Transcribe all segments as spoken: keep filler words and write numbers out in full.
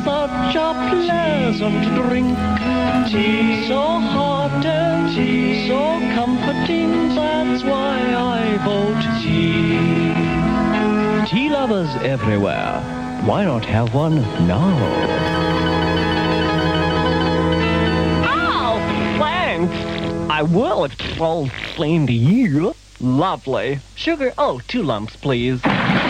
such a pleasant drink. Tea, so hot and tea, so comforting, that's why I vote tea. Tea lovers everywhere, why not have one now? Oh, thanks. I will if it's all same to you. Lovely. Sugar, oh, two lumps, please.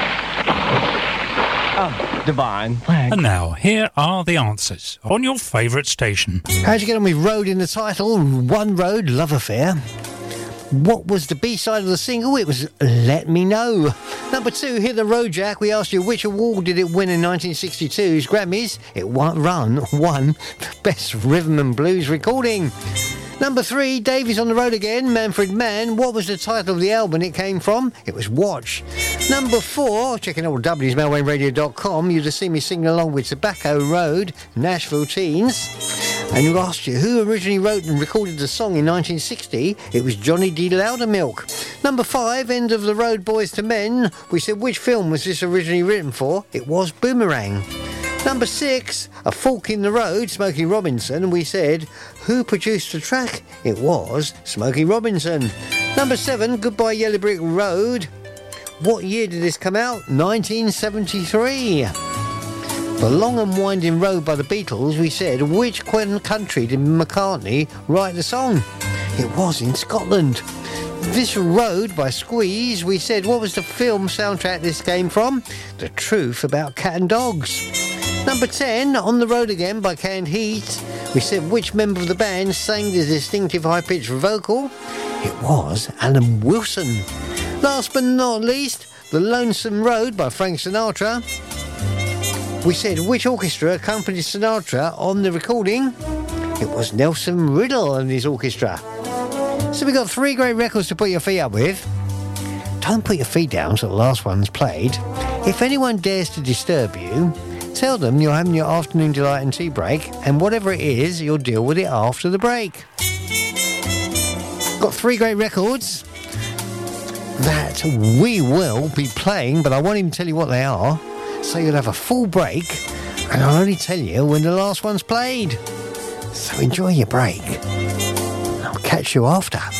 Oh, divine. Thanks. And now, here are the answers on your favourite station. How'd you get on with Road in the title? One Road, Love Affair. What was the B-side of the single? It was Let Me Know. Number two, Hit the Road Jack. We asked you which award did it win in nineteen sixty-two's Grammys. It won, run, won Best Rhythm and Blues Recording. Number three, Davies on the Road Again, Manfred Mann. What was the title of the album it came from? It was Watch. Number four, checking all W's, mailway radio dot com, you'd have seen me singing along with Tobacco Road, Nashville Teens. And we asked you who originally wrote and recorded the song in nineteen sixty. It was Johnny D. Loudermilk. Number five, End of the Road, Boys to Men. We said which film was this originally written for? It was Boomerang. Number six, A Fork in the Road, Smokey Robinson. We said, who produced the track? It was Smokey Robinson. Number seven, Goodbye Yellow Brick Road. What year did this come out? nineteen seventy-three. The Long and Winding Road by the Beatles. We said, which country did McCartney write the song? It was in Scotland. This Road by Squeeze. We said, what was the film soundtrack this came from? The Truth About Cat and Dogs. Number ten, On the Road Again by Canned Heat. We said which member of the band sang the distinctive high-pitched vocal? It was Alan Wilson. Last but not least, The Lonesome Road by Frank Sinatra. We said which orchestra accompanied Sinatra on the recording? It was Nelson Riddle and his orchestra. So we got three great records to put your feet up with. Don't put your feet down till the last one's played. If anyone dares to disturb you, tell them you're having your afternoon delight and tea break, and whatever it is, you'll deal with it after the break. Got three great records that we will be playing, but I won't even tell you what they are, so you'll have a full break, and I'll only tell you when the last one's played. So enjoy your break. I'll catch you after.